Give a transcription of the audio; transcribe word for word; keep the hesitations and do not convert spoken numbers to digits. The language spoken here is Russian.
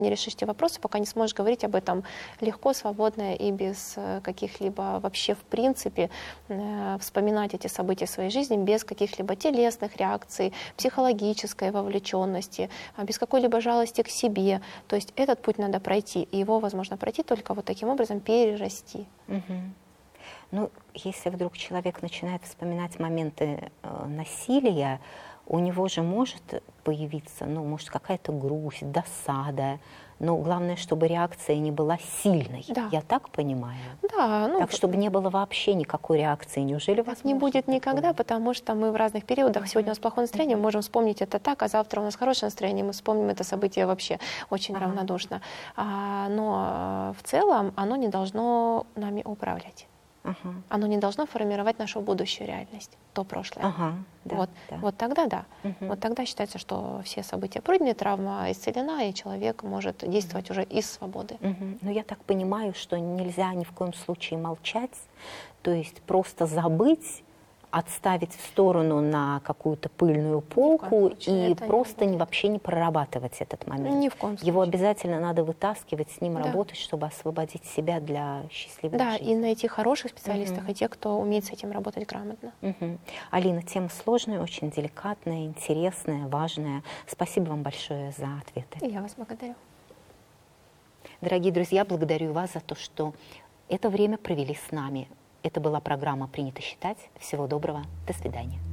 Не решишь те вопросы, пока не сможешь говорить об этом легко, свободно и без каких-либо вообще в принципе э, вспоминать эти события в своей жизни без каких-либо телесных реакций, психологической вовлеченности, без какой-либо жалости к себе. То есть этот путь надо пройти, и его возможно пройти только вот таким образом перерасти. Угу. Ну, если вдруг человек начинает вспоминать моменты э, насилия, у него же может появиться, ну, может, какая-то грусть, досада, но главное, чтобы реакция не была сильной. Да. Я так понимаю? Да. Ну, так, чтобы не было вообще никакой реакции. Неужели так не будет такое? никогда, потому что мы в разных периодах. Сегодня у нас плохое настроение, мы можем вспомнить это так, а завтра у нас хорошее настроение, мы вспомним это событие вообще очень ага. равнодушно. А, но в целом оно не должно нами управлять. Ага. Оно не должно формировать нашу будущую реальность, то прошлое. Ага, да, вот, да. вот тогда да. Угу. Вот тогда считается, что все события пройдены, травма исцелена, и человек может действовать угу. уже из свободы. Угу. Но я так понимаю, что нельзя ни в коем случае молчать, то есть просто забыть, отставить в сторону на какую-то пыльную полку и просто не, вообще не прорабатывать этот момент. Ни в коем случае. Его обязательно надо вытаскивать, с ним да. работать, чтобы освободить себя для счастливой да, жизни. Да, и найти хороших специалистов, угу. и тех, кто умеет с этим работать грамотно. Угу. Алина, тема сложная, очень деликатная, интересная, важная. Спасибо вам большое за ответы. И я вас благодарю. Дорогие друзья, благодарю вас за то, что это время провели с нами. Это была программа «Принято считать». Всего доброго. До свидания.